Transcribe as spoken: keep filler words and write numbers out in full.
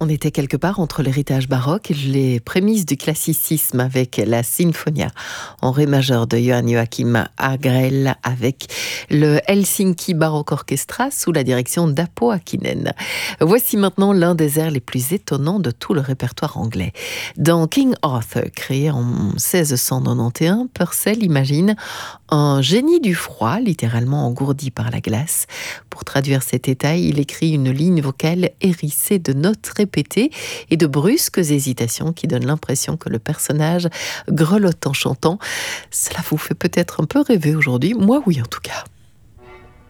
On était quelque part entre l'héritage baroque et les prémices du classicisme avec la Sinfonia en ré majeur de Johann Joachim Agrell avec le Helsinki Baroque Orchestra sous la direction d'Apo Akinen. Voici maintenant l'un des airs les plus étonnants de tout le répertoire anglais. Dans King Arthur, créé en seize cent quatre-vingt-onze, Purcell imagine un génie du froid, littéralement engourdi par la glace. Pour traduire cet état, il écrit une ligne vocale hérissée de notes répétées et de brusques hésitations qui donnent l'impression que le personnage grelotte en chantant. Cela vous fait peut-être un peu rêver aujourd'hui, moi oui en tout cas.